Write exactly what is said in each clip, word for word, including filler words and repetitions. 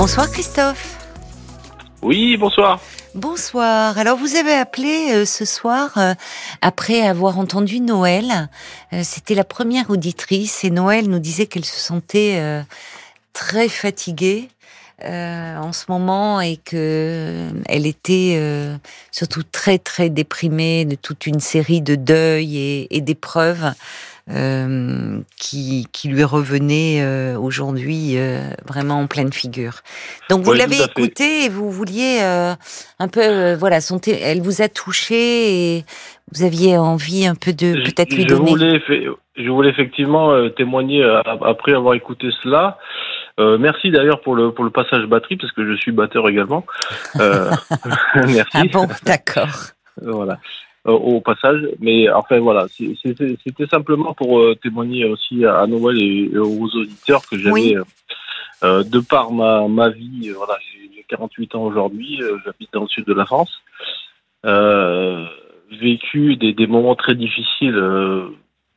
Bonsoir Christophe. Oui, bonsoir. Bonsoir. Alors vous avez appelé euh, ce soir euh, après avoir entendu Noël. Euh, c'était la première auditrice et Noël nous disait qu'elle se sentait euh, très fatiguée euh, en ce moment et que euh, elle était euh, surtout très très déprimée de toute une série de deuils et, et d'épreuves. Euh, qui, qui lui revenait euh, aujourd'hui euh, vraiment en pleine figure. Donc vous Oui, l'avez tout à fait. écoutée et vous vouliez euh, un peu, euh, voilà, son t- elle vous a touché et vous aviez envie un peu de Je, peut-être lui je donner. voulais, effe- je voulais effectivement euh, témoigner euh, après avoir écouté cela. Euh, merci d'ailleurs pour le pour le passage batterie parce que je suis batteur également. Euh, Ah merci. bon, d'accord. Voilà. Euh, au passage, mais enfin voilà, c'est- c'était c'était simplement pour euh, témoigner aussi à, à Noël et, et aux auditeurs que j'avais, Oui. euh, euh, de par ma ma vie, euh, voilà, j'ai j'ai quarante-huit ans aujourd'hui, euh, j'habite dans le sud de la France. Euh, vécu des, des moments très difficiles euh,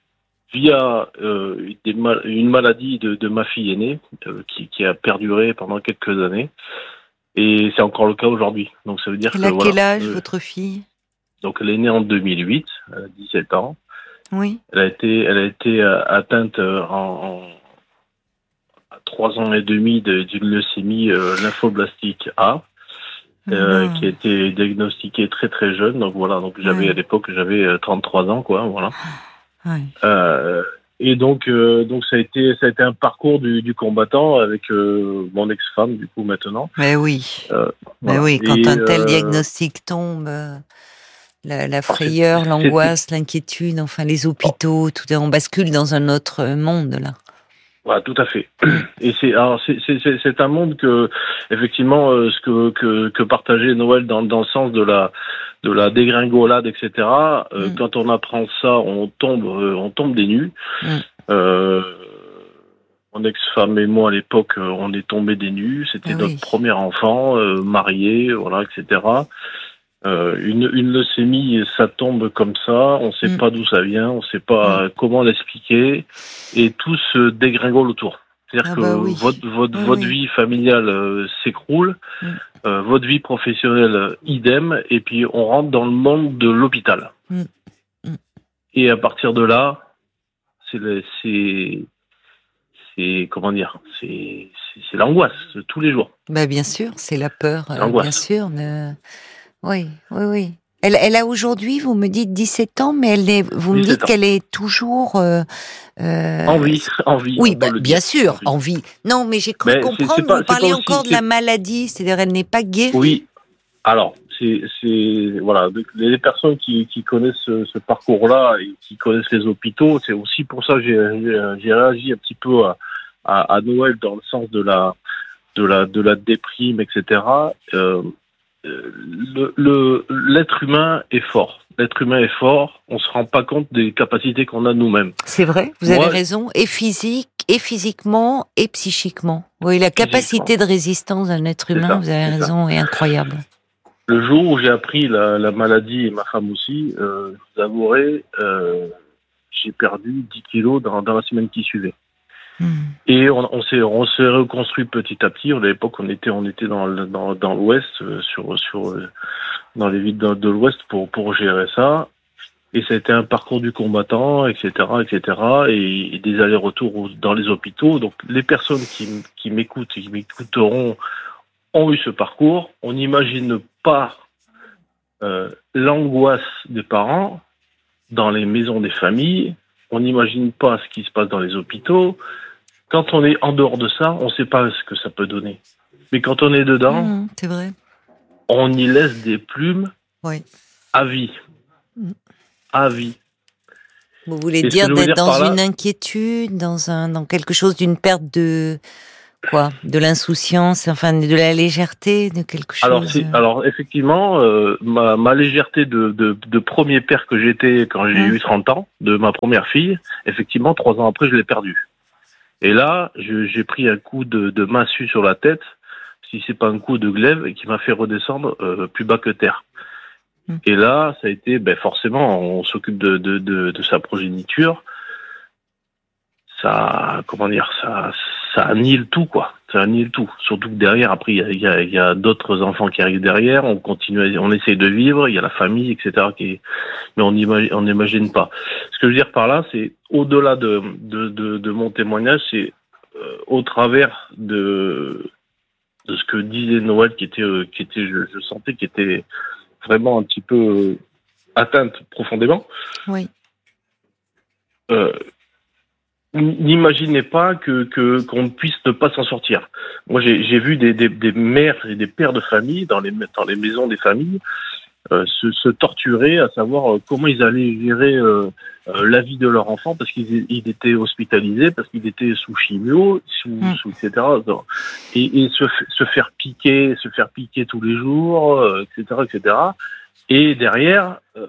via euh, des mal- une maladie de, de ma fille aînée euh, qui, qui a perduré pendant quelques années et c'est encore le cas aujourd'hui. Donc ça veut dire Elle que a voilà. quel âge Euh, votre fille? donc elle est née en deux mille huit, elle a dix-sept ans. Oui. Elle a été, elle a été euh, atteinte euh, en, en à trois ans et demi de- d'une leucémie euh, lymphoblastique A. Oh Euh, là. qui a été diagnostiquée très très jeune. Donc voilà, donc j'avais à Ouais. l'époque j'avais euh, trente-trois ans quoi, voilà. Ouais. Euh, et donc euh, donc ça a été ça a été un parcours du, du combattant avec euh, mon ex-femme du coup maintenant. Mais oui. Euh, Mais voilà. oui, quand Et un tel euh, diagnostic tombe. euh, La, la alors c'est- frayeur, c'était l'angoisse, l'inquiétude, enfin les hôpitaux, tout est, on bascule dans un autre monde là. voilà, tout à fait. Mm. Et c'est alors c'est c'est c'est c'est un monde que effectivement euh, ce que que que partageait Noël dans dans le sens de la de la dégringolade et cetera. Euh, Mm. quand on apprend ça, on tombe euh, on tombe des nues. Mm. Euh, mon ex-femme et moi à l'époque, euh, on est tombés des nues. C'était Ah notre oui. premier enfant, euh, marié, voilà, et cetera. Euh, une, une leucémie, ça tombe comme ça, on ne sait Mm. pas d'où ça vient, on ne sait Mm. pas comment l'expliquer, et tout se dégringole autour. C'est-à-dire Ah que bah oui. votre, votre, Oui, votre oui. vie familiale euh, s'écroule, Mm. euh, votre vie professionnelle euh, idem, et puis on rentre dans le monde de l'hôpital. Mm. Mm. Et à partir de là, c'est, le- c'est, c'est comment dire, c'est, c'est, c'est l'angoisse tous les jours. Bah bien sûr, c'est la peur, C'est euh, bien l'angoisse. sûr. de- Oui, oui, oui. Elle, elle a aujourd'hui, vous me dites dix-sept ans, mais elle est, vous me dites dix-sept ans. qu'elle est toujours. euh, euh, Envie, envie, Oui, on peut bah, le bien dire. sûr, Envie. en vie. Non, mais j'ai cru Mais c'est, c'est comprendre, pas, vous c'est pas parliez aussi, encore de la c'est, maladie, c'est-à-dire elle n'est pas guérie. oui. Alors, c'est, c'est voilà, donc, les personnes qui, qui connaissent ce, ce parcours-là et qui connaissent les hôpitaux, c'est aussi pour ça que j'ai, j'ai, j'ai réagi un petit peu à, à, à Noël dans le sens de la de la de la déprime, et cetera. Euh, le, le l'être humain est fort. L'être humain est fort. On se rend pas compte des capacités qu'on a nous-mêmes. C'est vrai, vous avez Moi, raison, et physique, et physiquement, et psychiquement. Oui, la physiquement, capacité de résistance d'un être c'est humain, ça, vous avez c'est ça. raison, est incroyable. Le jour où j'ai appris la, la maladie et ma femme aussi, euh, je vous avouerai, euh, j'ai perdu dix kilos dans, dans la semaine qui suivait. Hmm. Et on, on s'est on s'est reconstruit petit à petit. À l'époque, on était on était dans le- dans, dans l'Ouest, euh, sur sur euh, dans les villes de, de l'Ouest pour pour gérer ça. Et ça a été un parcours du combattant, et cetera, et cetera. Et, et des allers-retours au- dans les hôpitaux. Donc les personnes qui m- qui m'écoutent, et qui m'écouteront, ont eu ce parcours. On n'imagine pas euh, l'angoisse des parents dans les maisons des familles. On n'imagine pas ce qui se passe dans les hôpitaux. Quand on est en dehors de ça, on ne sait pas ce que ça peut donner. Mais quand on est dedans, Hmm, c'est vrai. on y laisse des plumes Oui. à vie. Hmm. À vie. Vous voulez Et ce que dire je veux d'être dire dans par là, une inquiétude, dans un, dans quelque chose d'une perte de quoi, de l'insouciance, enfin de la légèreté, de quelque alors, chose. c'est, alors effectivement, euh, ma, ma légèreté de, de, de premier père que j'étais quand j'ai Hmm. eu trente ans, de ma première fille, effectivement, trois ans après, je l'ai perdue. Et là, je, j'ai pris un coup de, de massue sur la tête, si c'est pas un coup de glaive, et qui m'a fait redescendre euh, plus bas que terre. Mm. Et là, ça a été, ben forcément, on s'occupe de, de, de, de sa progéniture. Ça, comment dire, ça, ça annihile tout, quoi. Ça nie le tout. Surtout que derrière, après, il y a, il y a, il y a d'autres enfants qui arrivent derrière. On continue, à, on essaye de vivre. Il y a la famille, et cetera. Qui, mais on n'imagine, on n'imagine pas. Ce que je veux dire par là, c'est au-delà de de de, de mon témoignage, c'est euh, au travers de de ce que disait Noël, qui était euh, qui était, je, je sentais, qui était vraiment un petit peu euh, atteinte profondément. Oui. Euh, N'imaginez pas que, que qu'on ne puisse ne pas s'en sortir. Moi, j'ai, j'ai vu des, des, des mères et des pères de famille dans les dans les maisons des familles euh, se, se torturer à savoir euh, comment ils allaient gérer euh, euh, la vie de leur enfant parce qu'ils ils étaient hospitalisés, parce qu'ils étaient sous chimio, sous, mmh. sous et cetera. Et, et se, se faire piquer, se faire piquer tous les jours, euh, et cetera, et cetera. Et derrière. Euh,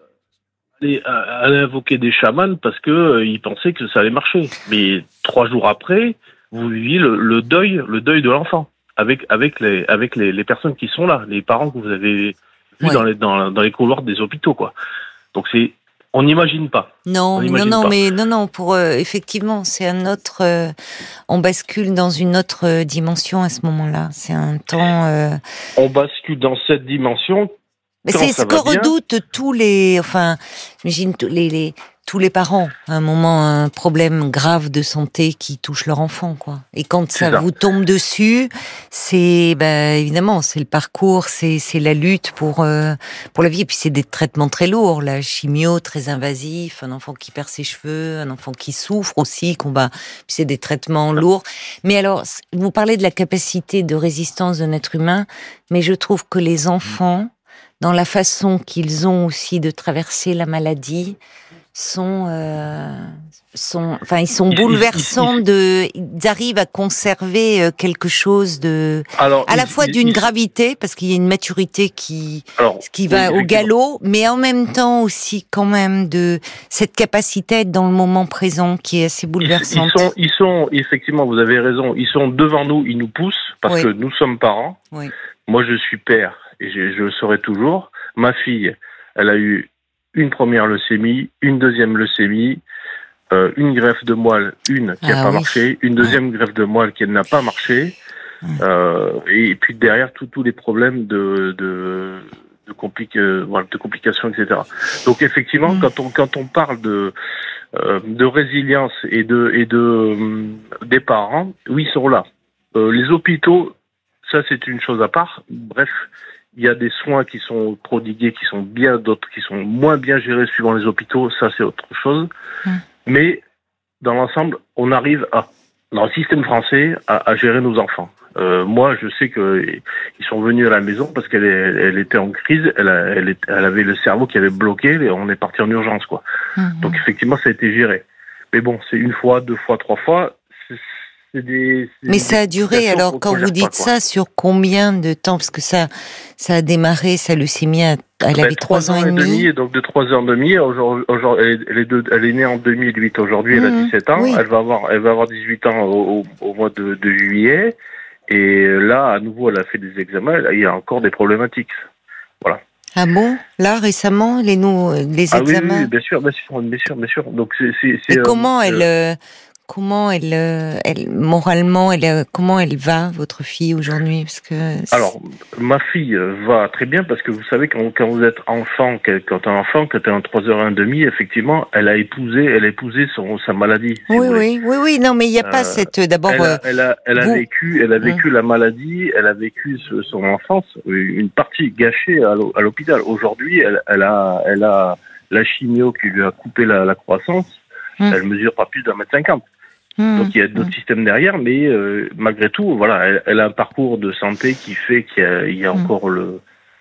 à invoquer des chamans parce que euh, ils pensaient que ça allait marcher. Mais trois jours après, vous viviez le, le deuil, le deuil de l'enfant avec avec les avec les, les personnes qui sont là, les parents que vous avez vus ouais. dans les dans, dans les couloirs des hôpitaux, quoi. Donc c'est, on n'imagine pas. Non, non, non, pas. mais non, non. Pour euh, effectivement, c'est un autre. Euh, on bascule dans une autre dimension à ce moment-là. C'est un temps. Euh... On bascule dans cette dimension. Mais c'est ce que redoutent tous les, enfin, j'imagine tous les, les, tous les parents. À un moment, un problème grave de santé qui touche leur enfant, quoi. Et quand ça, ça vous tombe dessus, c'est, ben, évidemment, c'est le parcours, c'est, c'est la lutte pour, euh, pour la vie. Et puis c'est des traitements très lourds, la chimio très invasif, un enfant qui perd ses cheveux, un enfant qui souffre aussi, combat. Puis c'est des traitements lourds. Mais alors, vous parlez de la capacité de résistance d'un être humain, mais je trouve que les enfants, dans la façon qu'ils ont aussi de traverser la maladie, sont, euh, sont, enfin, ils sont bouleversants. De, ils arrivent à conserver quelque chose de, alors, à la fois il, d'une il, gravité, parce qu'il y a une maturité qui, alors, qui va oui, au galop, mais en même temps aussi quand même de cette capacité à être dans le moment présent qui est assez bouleversante. Ils sont, ils sont, effectivement, vous avez raison, ils sont devant nous, ils nous poussent parce oui. que nous sommes parents. Oui. Moi, je suis père. Et je, je le saurai toujours. Ma fille, elle a eu une première leucémie, une deuxième leucémie, euh, une greffe de moelle, une qui n'a ah, pas oui. marché, une deuxième ouais. greffe de moelle qui n'a pas marché, ouais. euh, et puis derrière tous tous les problèmes de de de, complique, euh, voilà, de complications, et cetera. Donc effectivement, mmh. quand on quand on parle de euh, de résilience et de et de euh, des parents, oui, ils sont là. Euh, les hôpitaux, ça c'est une chose à part. Bref. Il y a des soins qui sont prodigués, qui sont bien, d'autres qui sont moins bien gérés suivant les hôpitaux. Ça, c'est autre chose. Mmh. Mais dans l'ensemble, on arrive à, dans le système français, à, à gérer nos enfants. Euh, moi, je sais que ils sont venus à la maison parce qu'elle est, elle était en crise. Elle, a, elle, est, elle avait le cerveau qui avait bloqué et on est parti en urgence, quoi. Mmh. Donc effectivement, ça a été géré. Mais bon, c'est une fois, deux fois, trois fois. C'est des, c'est Mais ça a duré, alors quand vous dites pas, ça, sur combien de temps? Parce que ça, ça a démarré, sa leucémie, elle avait ben, trois ans et demi. demi. Et donc de trois ans et demi, aujourd'hui, aujourd'hui, elle, est deux, elle est née en deux mille huit, aujourd'hui elle mmh, a dix-sept ans, oui. elle, va avoir, elle va avoir dix-huit ans au, au, au mois de, de juillet, et là, à nouveau, elle a fait des examens, il y a encore des problématiques. Voilà. Ah bon? Là, récemment, les, nous, les ah examens? Oui, oui, bien sûr, bien sûr, bien sûr, bien sûr. Donc, c'est, c'est, c'est, et comment euh, elle... Euh... Comment elle, elle, moralement, elle, comment elle va, votre fille, aujourd'hui? Parce que alors, ma fille va très bien parce que vous savez, quand, quand vous êtes enfant, quand un enfant, quand t'es en trois heures et demie, effectivement, elle a éposé, elle a épousé son, sa maladie. Si oui, oui, oui, oui, non, mais il n'y a pas euh, cette, d'abord, elle a, elle a, elle a vous... vécu, elle a vécu hum. la maladie, elle a vécu son enfance, une partie gâchée à l'hôpital. Aujourd'hui, elle, elle a, elle a la chimio qui lui a coupé la, la croissance. Hum. Elle mesure pas plus d'un mètre cinquante. Mmh, Donc il y a d'autres mmh. systèmes derrière, mais euh, malgré tout, voilà, elle, elle a un parcours de santé qui fait qu'il y a, il y a mmh. encore le,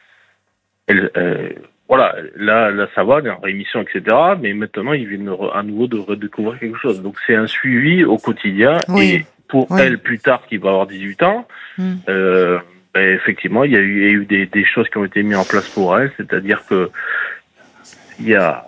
elle, euh, voilà, là, là ça va, elle est en rémission, et cetera. Mais maintenant, ils viennent à nouveau de redécouvrir quelque chose. Donc c'est un suivi au quotidien, oui. et pour oui. elle plus tard, qui va avoir dix-huit ans, mmh. euh, ben, effectivement, il y a eu, il y a eu des, des choses qui ont été mises en place pour elle, c'est-à-dire que il y a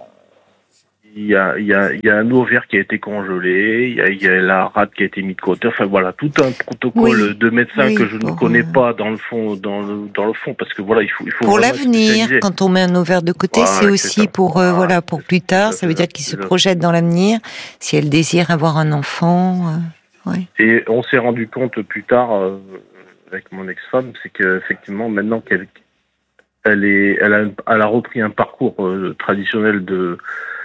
Il y a, il y a, il y a un ovaire qui a été congelé, il y a, il y a la rate qui a été mise de côté. Enfin voilà, tout un protocole oui, de médecin oui, que je ne connais euh... pas dans le fond, dans le, dans le fond, parce que voilà, il faut, il faut pour l'avenir. Quand on met un ovaire de côté, voilà, c'est aussi pour, euh, voilà, pour plus tard. Ça veut dire qu'il se projette dans l'avenir. Si elle désire avoir un enfant. Euh... Oui. Et on s'est rendu compte plus tard, euh, avec mon ex-femme, c'est qu'effectivement, maintenant qu'elle elle est, elle a, elle a repris un parcours euh, traditionnel de,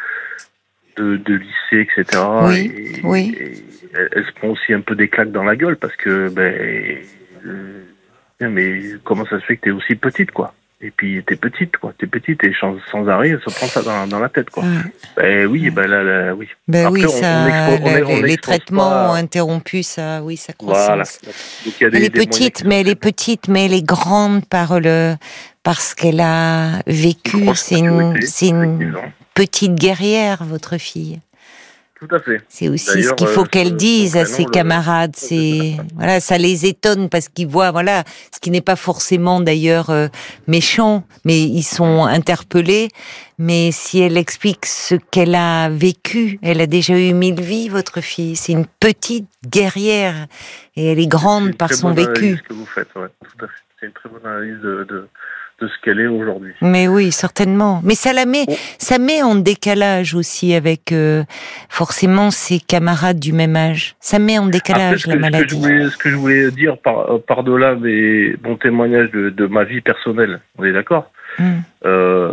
de, de lycée, et cetera. Oui, et, oui. et elle, elle se prend aussi un peu des claques dans la gueule parce que, ben, euh, mais comment ça se fait que t'es aussi petite, quoi? Et puis t'es petite, quoi. T'es petite et sans, sans arrêt, elle se prend ça dans, dans la tête, quoi. Ouais. Ben oui, ben là, là oui. Ben Après, oui, on, ça, on expo, on le- est, on les, les expose traitements pas. interrompus, ça, oui, sa Voilà. croissance. Donc il y a des, Elle est des moyens petite, qui mais sont elle est faits. petite, mais elle est grande par le, parce qu'elle a Une vécu. grosse C'est une, maturité, c'est une effectivement. petite guerrière, votre fille. Tout à fait. C'est aussi ce D'ailleurs, qu'il faut euh, qu'elle son dise à prénom, ses le... camarades. C'est voilà, ça les étonne parce qu'ils voient voilà, ce qui n'est pas forcément d'ailleurs euh, méchant, mais ils sont interpellés. Mais si elle explique ce qu'elle a vécu, elle a déjà eu mille vies, votre fille. C'est une petite guerrière et elle est C'est grande une par très son bonne analyse vécu. que vous faites, ouais, tout à fait. C'est une très bonne analyse de, de, de ce qu'elle est aujourd'hui. Mais oui, certainement. Mais ça la met, Oh. ça met en décalage aussi avec euh, forcément ses camarades du même âge. Ça met en Après, décalage ce la que, ce, que je maladie. voulais, ce que je voulais dire par, par-delà mes, mon témoignage de, de ma vie personnelle, on est d'accord, Mm. euh,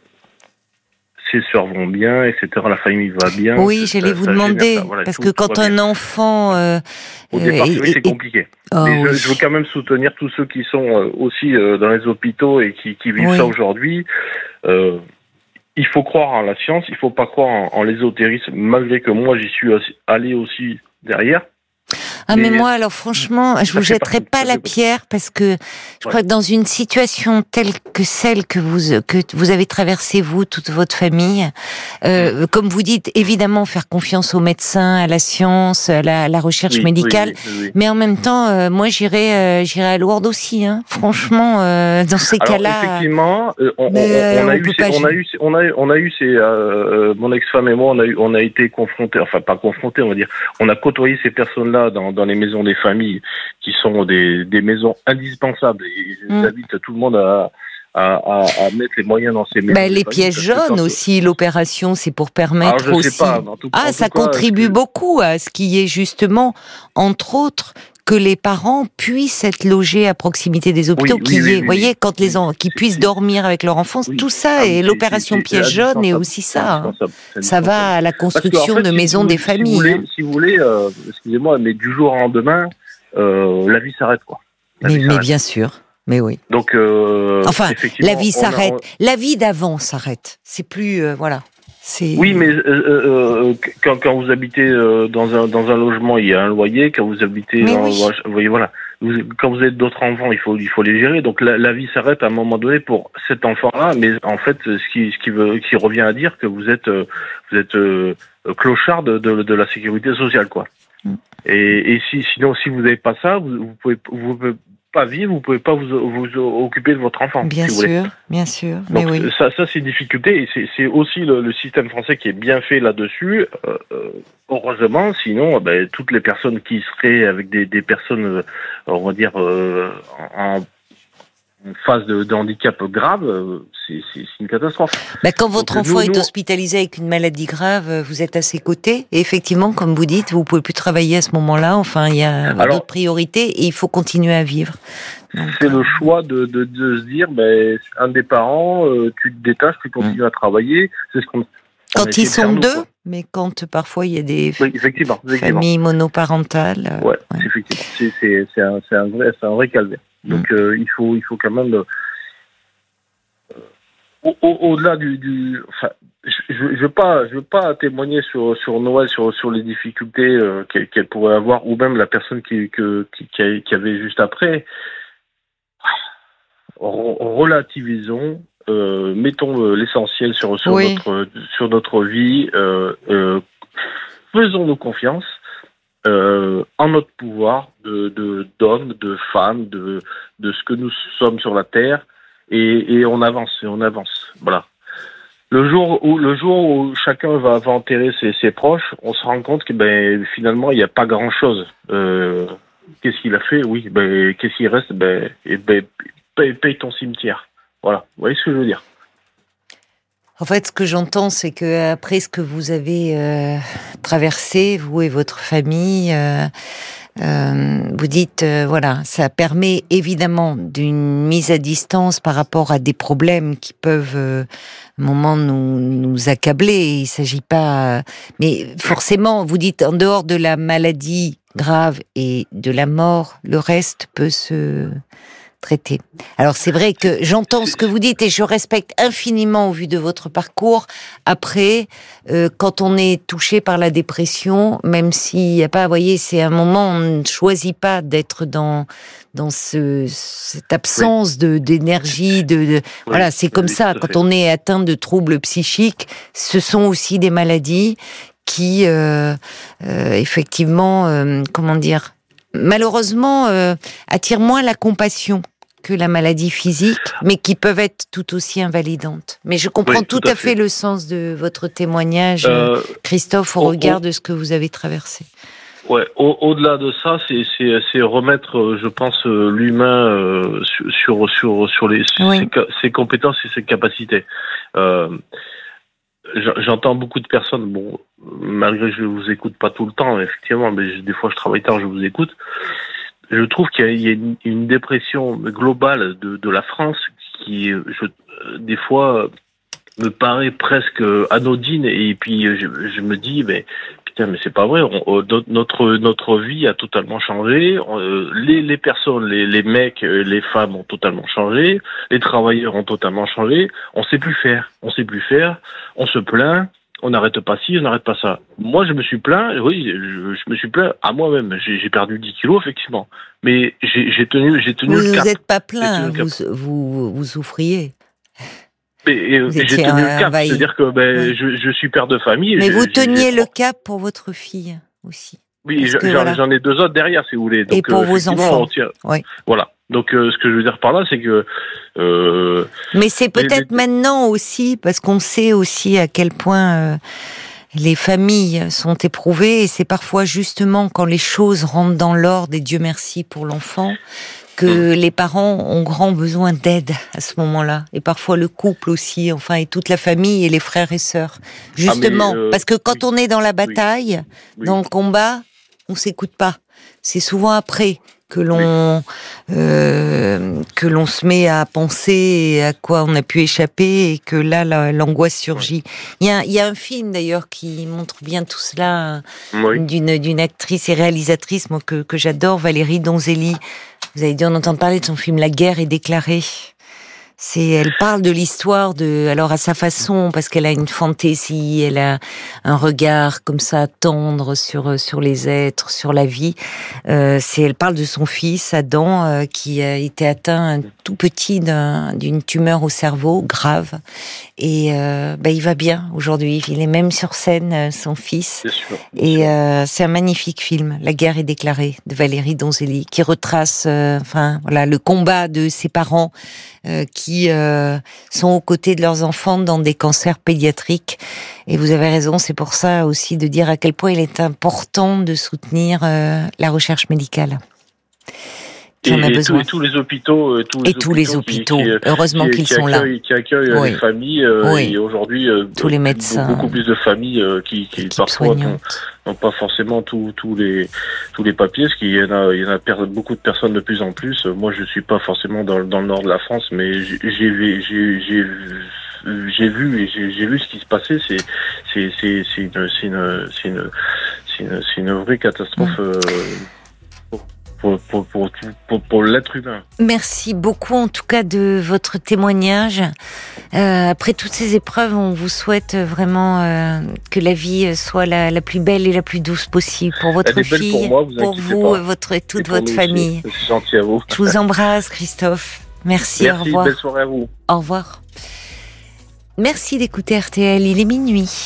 ses sœurs vont bien, et cetera. La famille va bien. Oui, ça, j'allais vous ça demander, génère ça. Voilà, parce tout, que tout quand va bien. un enfant... Euh, Au euh, départ, c'est est- vrai que c'est est- compliqué. Oh, Mais je, oui. je veux quand même soutenir tous ceux qui sont euh, aussi euh, dans les hôpitaux et qui, qui vivent Oui. ça aujourd'hui. Euh, il faut croire en la science, il faut pas croire en, en l'ésotérisme, malgré que moi j'y suis aussi- allé aussi derrière. Ah mais Mais moi alors franchement, je ça vous fait jetterai partie, pas ça la fait partie. pierre parce que je Ouais. crois que dans une situation telle que celle que vous que vous avez traversée vous, toute votre famille, euh, comme vous dites, évidemment faire confiance aux médecins, à la science, à la, à la recherche Oui, médicale, oui, oui, oui, oui. mais en même temps, euh, moi j'irai euh, j'irai à Lourdes aussi. Hein. Franchement, euh, dans ces Alors cas-là, effectivement, euh, on, mais, on, on euh, a on eu, peut ces- pas. on a eu, ces- on a, on a eu ces, euh, mon ex-femme et moi, on a eu, on a été confrontés, enfin pas confrontés, on va dire, on a côtoyé ces personnes-là dans, dans les maisons des familles, qui sont des, des maisons indispensables. Et Mm. j'invite tout le monde à, à, à, à mettre les moyens dans ces maisons. Ben, des les familles, pièges parce que jaunes quand- aussi, l'opération, c'est pour Alors permettre je sais aussi. pas, mais en tout, Ah, en ça tout cas, contribue ce que- beaucoup à ce qui est justement, entre autres, que les parents puissent être logés à proximité des hôpitaux, Oui, oui, qu'il y oui, ait, oui, vous voyez, oui. quand les Oui, en, qu'ils c'est- puissent c'est- dormir avec leur enfant, oui. tout ça, Ah oui, et c'est- l'opération c'est- c'est piège jaune est indispensable. aussi C'est ça. Hein. indispensable, c'est Ça indispensable. va à la Parce qu'en construction fait, de si maisons vous, des si vous familles. voulez, Hein. si vous voulez, euh, excusez-moi, mais du jour au lendemain, euh, la vie s'arrête, quoi. La Mais, vie mais s'arrête. bien sûr, mais oui. Donc, euh, Enfin, effectivement, la vie on a- s'arrête. on- La vie d'avant s'arrête. C'est plus, euh, voilà. C'est. Oui, mais euh, euh, quand, quand vous habitez euh, dans un dans un logement, il y a un loyer. Quand vous habitez, Mais dans, oui. vous voyez, voilà. Vous- quand vous avez d'autres enfants, il faut il faut les gérer. Donc la, la vie s'arrête à un moment donné pour cet enfant-là. Mais en fait, ce qui ce qui veut qui revient à dire que vous êtes euh, vous êtes euh, clochard de, de de la sécurité sociale, quoi. Mm. Et, et si sinon si vous n'avez pas ça, vous, vous pouvez vous pouvez pas vivre, vous pouvez pas vous vous occuper de votre enfant. Bien si vous voulez. sûr, bien sûr. Mais Donc oui. ça, ça c'est une difficulté et c'est, c'est aussi le, le système français qui est bien fait là-dessus. Euh, euh, heureusement, sinon, ben, toutes les personnes qui seraient avec des, des personnes, euh, on va dire, euh, en, en phase de, de handicap grave, euh, c'est, c'est, c'est une catastrophe. Bah, quand votre Donc, enfant nous, est nous- hospitalisé avec une maladie grave, euh, vous êtes à ses côtés. Et effectivement, comme vous dites, vous pouvez plus travailler à ce moment-là. Enfin, il y a Alors- d'autres priorités et il faut continuer à vivre. Donc, C'est euh, le choix de, de, de se dire, ben, un des parents, euh, tu te détaches, tu continues à travailler. C'est ce qu'on. on a Quand essayé ils de faire, sont nous, deux, quoi. mais quand parfois il y a des Oui, effectivement, effectivement. familles monoparentales. euh, Ouais, ouais. effectivement. C'est, c'est, c'est, un, c'est, un vrai, c'est un vrai calvaire. Donc, euh, il, faut, il faut quand même. euh, au, au, au-delà du. du enfin, je ne veux pas, je veux pas témoigner sur, sur Noël, sur, sur les difficultés euh, qu'elle, qu'elle pourrait avoir, ou même la personne qui, que, qui, qui, a- qui avait juste après. Re- Relativisons. Euh, mettons euh, l'essentiel sur, sur, Oui. notre, sur notre vie. Euh, euh, faisons-nous confiance. Euh, en notre pouvoir de, de d'hommes, de femmes, de de ce que nous sommes sur la terre, et, et on avance, et on avance. Voilà. Le jour où le jour où chacun va, va enterrer ses, ses proches, on se rend compte que ben finalement il n'y a pas grand chose. Euh, qu'est-ce qu'il a fait? Oui, ben qu'est-ce qu'il reste? Ben, et ben paye, paye ton cimetière. Voilà. Vous voyez ce que je veux dire? En fait, ce que j'entends, c'est que après ce que vous avez euh, traversé, vous et votre famille, euh, euh, vous dites, euh, voilà, ça permet évidemment d'une mise à distance par rapport à des problèmes qui peuvent, euh, à un moment, nous, nous accabler. Il s'agit pas, mais forcément, vous dites, en dehors de la maladie grave et de la mort, le reste peut se traiter. Alors c'est vrai que j'entends ce que vous dites et je respecte infiniment au vu de votre parcours. Après, euh, quand on est touché par la dépression, même s'il n'y a pas, vous voyez, c'est un moment où on ne choisit pas d'être dans dans ce cette absence de d'énergie, de, de oui, voilà, c'est comme oui, ça. Quand on est atteint de troubles psychiques, ce sont aussi des maladies qui, euh, euh, effectivement, euh, comment dire, malheureusement, euh, attirent moins la compassion que la maladie physique, mais qui peuvent être tout aussi invalidantes. Mais je comprends oui, tout, tout à fait. fait le sens de votre témoignage, euh, Christophe, au on, regard on... de ce que vous avez traversé. Ouais, au, au-delà de ça, c'est, c'est, c'est remettre, je pense, l'humain euh, sur, sur, sur les, oui. ses, ses compétences et ses capacités. Euh, J'entends beaucoup de personnes, bon, malgré que je vous écoute pas tout le temps, effectivement, mais des fois je travaille tard, je vous écoute. Je trouve qu'il y a, il y a une, une dépression globale de, de la France qui, je, des fois, me paraît presque anodine. Et puis je, je me dis, mais putain, mais c'est pas vrai. On, notre notre vie a totalement changé. Les les personnes, les les mecs, les femmes ont totalement changé. Les travailleurs ont totalement changé. On sait plus faire. On sait plus faire. On se plaint. On n'arrête pas ci, on n'arrête pas ça. Moi, je me suis plaint, oui, je, je me suis plaint à moi-même. J'ai, j'ai perdu dix kilos, effectivement. Mais j'ai, j'ai tenu, j'ai tenu vous le cap. Vous n'êtes pas plaint, vous, vous, vous souffriez. Mais, vous j'ai tenu le cap, envahi. C'est-à-dire que ben, oui. je, je suis père de famille. Mais je, vous teniez j'ai... le cap pour votre fille aussi. Oui, j'en, voilà. j'en ai deux autres derrière, si vous voulez. Donc, et pour euh, vos enfants. Tient... Oui. Voilà. Donc, euh, ce que je veux dire par là, c'est que... Euh... Mais c'est peut-être mais... maintenant aussi, parce qu'on sait aussi à quel point euh, les familles sont éprouvées, et c'est parfois justement quand les choses rentrent dans l'ordre, et Dieu merci pour l'enfant, que mmh. les parents ont grand besoin d'aide à ce moment-là. Et parfois le couple aussi, enfin, et toute la famille et les frères et sœurs. Justement, ah euh, parce que quand oui. on est dans la bataille, oui. Oui. dans le combat, on s'écoute pas. C'est souvent après que l'on oui. euh, que l'on se met à penser à quoi on a pu échapper et que là la, l'angoisse surgit. Il y a il y a un film d'ailleurs qui montre bien tout cela oui. d'une d'une actrice et réalisatrice moi, que que j'adore, Valérie Donzelli. Vous avez dû en entendre parler de son film La guerre est déclarée. C'est, elle parle de l'histoire de, alors à sa façon, parce qu'elle a une fantaisie, elle a un regard comme ça tendre sur sur les êtres, sur la vie. Euh, c'est, elle parle de son fils Adam euh, qui a été atteint tout petit d'un, d'une tumeur au cerveau grave, et euh, bah, il va bien aujourd'hui. Il est même sur scène, son fils. Bien sûr, bien et sûr. Euh, c'est un magnifique film, La guerre est déclarée, de Valérie Donzelli, qui retrace, euh, enfin voilà, le combat de ses parents. Euh, qui euh, sont aux côtés de leurs enfants dans des cancers pédiatriques. Et vous avez raison, c'est pour ça aussi de dire à quel point il est important de soutenir euh, la recherche médicale. Et, a besoin. Et tous les hôpitaux, tous les et tous les hôpitaux, qui, qui, heureusement qui, qu'ils qui sont accueillent, là. Qui accueillent oui. les familles, euh, oui. et aujourd'hui, euh, tous les médecins, beaucoup plus de familles euh, qui, qui parfois n'ont, n'ont pas forcément tous tous les tous les papiers, parce qu'il y en a, il y en a per- beaucoup de personnes de plus en plus. Moi, je suis pas forcément dans, dans le nord de la France, mais j'ai j'ai j'ai, j'ai j'ai vu et j'ai, j'ai vu ce qui se passait. C'est c'est c'est c'est une c'est une c'est une c'est une, c'est une vraie catastrophe. Mmh. Euh, Pour, pour, pour, pour, pour l'être humain. Merci beaucoup en tout cas de votre témoignage. Euh, après toutes ces épreuves, on vous souhaite vraiment euh, que la vie soit la, la plus belle et la plus douce possible pour votre fille, pour, moi, vous, pour vous, votre, et toute votre famille. Aussi. C'est gentil à vous. Je vous embrasse, Christophe. Merci, Merci, au revoir. Belle soirée à vous. Au revoir. Merci d'écouter R T L, il est minuit.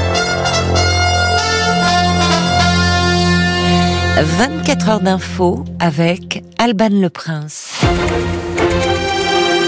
vingt-quatre heures d'infos avec Alban Le Prince.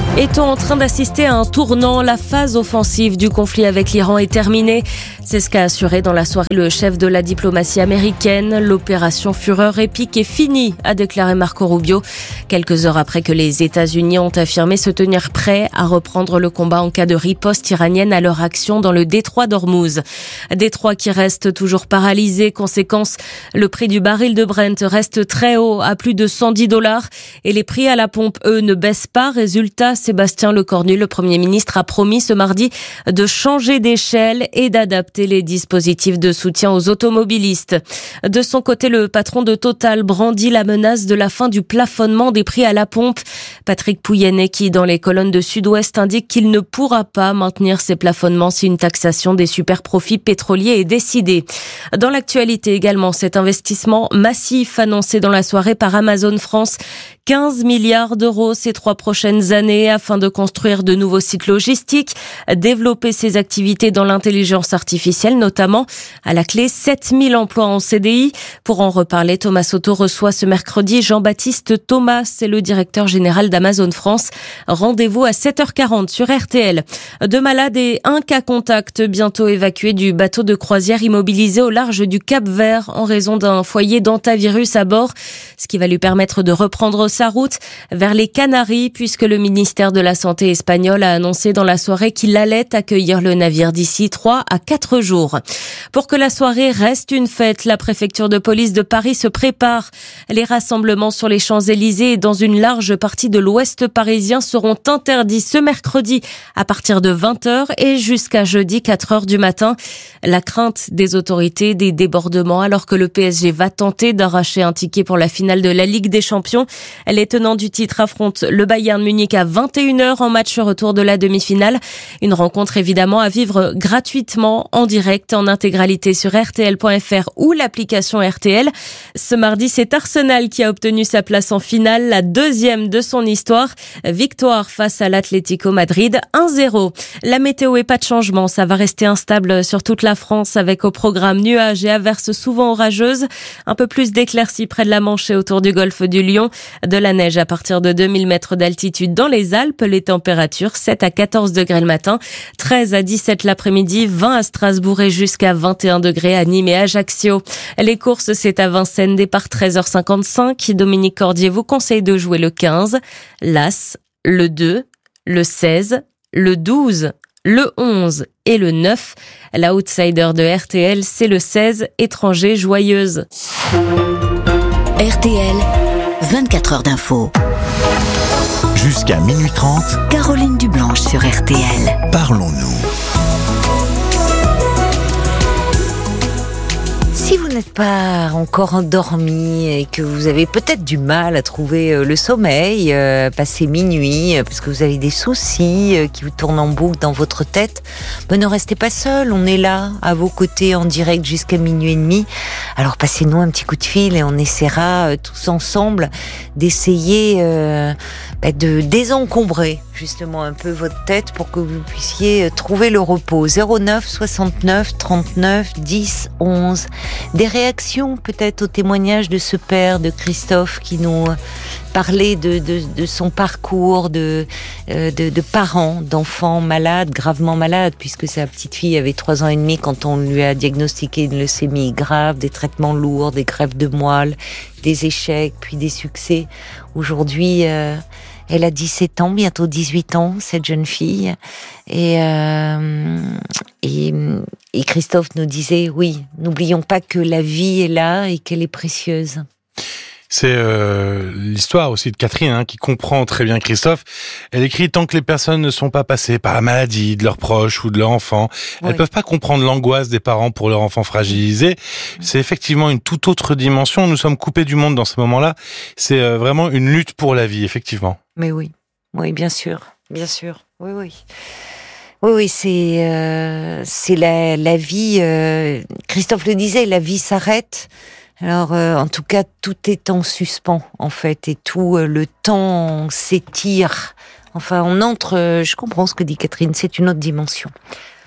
Est-on en train d'assister à un tournant ? La phase offensive du conflit avec l'Iran est terminée. C'est ce qu'a assuré dans la soirée le chef de la diplomatie américaine. L'opération Fureur épique est finie, a déclaré Marco Rubio, quelques heures après que les États-Unis ont affirmé se tenir prêts à reprendre le combat en cas de riposte iranienne à leur action dans le détroit d'Ormuz. Détroit qui reste toujours paralysé. Conséquence, le prix du baril de Brent reste très haut, à plus de cent dix dollars. Et les prix à la pompe, eux, ne baissent pas. Résultat, Sébastien Lecornu, le Premier ministre, a promis ce mardi de changer d'échelle et d'adapter les dispositifs de soutien aux automobilistes. De son côté, le patron de Total brandit la menace de la fin du plafonnement des prix à la pompe. Patrick Pouyanné, qui dans les colonnes de Sud-Ouest indique qu'il ne pourra pas maintenir ces plafonnements si une taxation des superprofits pétroliers est décidée. Dans l'actualité également, cet investissement massif annoncé dans la soirée par Amazon France, quinze milliards d'euros ces trois prochaines années afin de construire de nouveaux sites logistiques, développer ses activités dans l'intelligence artificielle notamment. À la clé, sept mille emplois en C D I. Pour en reparler, Thomas Soto reçoit ce mercredi Jean-Baptiste Thomas, c'est le directeur général d'Amazon France. Rendez-vous à sept heures quarante sur R T L. Deux malades et un cas contact bientôt évacués du bateau de croisière immobilisé au large du Cap-Vert en raison d'un foyer d'hantavirus à bord, ce qui va lui permettre de reprendre sa route vers les Canaries puisque le ministère de la Santé espagnol a annoncé dans la soirée qu'il allait accueillir le navire d'ici trois à quatre jours. Pour que la soirée reste une fête, la préfecture de police de Paris se prépare. Les rassemblements sur les Champs-Élysées et dans une large partie de l'ouest parisien seront interdits ce mercredi à partir de vingt heures et jusqu'à jeudi quatre heures du matin. La crainte des autorités, des débordements alors que le P S G va tenter d'arracher un ticket pour la finale de la Ligue des Champions. Les tenants du titre affrontent le Bayern Munich à vingt et une heures en match retour de la demi-finale. Une rencontre évidemment à vivre gratuitement en direct en intégralité sur R T L point F R ou l'application R T L. Ce mardi, c'est Arsenal qui a obtenu sa place en finale, la deuxième de son histoire. Victoire face à l'Atlético Madrid, un zéro. La météo est pas de changement, ça va rester instable sur toute la France avec au programme nuages et averses souvent orageuses. Un peu plus d'éclaircies près de la Manche et autour du golfe du Lion. De la neige à partir de deux mille mètres d'altitude dans les Alpes. Les températures sept à quatorze degrés le matin, treize à dix-sept l'après-midi, vingt à Strasbourg et jusqu'à vingt et un degrés à Nîmes et Ajaccio. Les courses, c'est à Vincennes, départ treize heures cinquante-cinq. Dominique Cordier vous conseille de jouer le quinze, l'As, le deux, le seize, le douze, le onze et le neuf. L'outsider de R T L, c'est le seize, Étranger Joyeuse. R T L, vingt-quatre heures d'info. Jusqu'à minuit trente, Caroline Dublanche sur R T L. Parlons-nous. Si vous n'êtes pas encore endormi et que vous avez peut-être du mal à trouver le sommeil, euh, passer minuit, parce que vous avez des soucis euh, qui vous tournent en boucle dans votre tête, ben ne restez pas seul. On est là, à vos côtés, en direct jusqu'à minuit et demi. Alors passez-nous un petit coup de fil et on essaiera euh, tous ensemble d'essayer euh, ben de désencombrer justement un peu votre tête pour que vous puissiez trouver le repos. zéro neuf soixante-neuf trente-neuf dix onze. Des réactions peut-être au témoignage de ce père, de Christophe, qui nous parlait de, de, de son parcours de, de, de parents, d'enfants malades, gravement malades, puisque sa petite fille avait trois ans et demi quand on lui a diagnostiqué une leucémie grave, des traitements lourds, des greffes de moelle, des échecs, puis des succès. Aujourd'hui, euh, elle a dix-sept ans, bientôt dix-huit ans, cette jeune fille. Et, euh, et, et Christophe nous disait, oui, n'oublions pas que la vie est là et qu'elle est précieuse. C'est euh, l'histoire aussi de Catherine, hein, qui comprend très bien Christophe. Elle écrit « Tant que les personnes ne sont pas passées par la maladie de leurs proches ou de leurs enfants, elles oui. peuvent pas comprendre l'angoisse des parents pour leur enfant fragilisé. » C'est effectivement une toute autre dimension. Nous sommes coupés du monde dans ce moment-là. C'est euh, vraiment une lutte pour la vie, effectivement. Mais oui, oui, bien sûr, bien sûr, oui, oui. Oui, oui, c'est euh, c'est la, la vie. Euh, Christophe le disait, la vie s'arrête. Alors, euh, en tout cas, tout est en suspens, en fait, et tout euh, le temps s'étire. Enfin, on entre. Euh, je comprends ce que dit Catherine. C'est une autre dimension.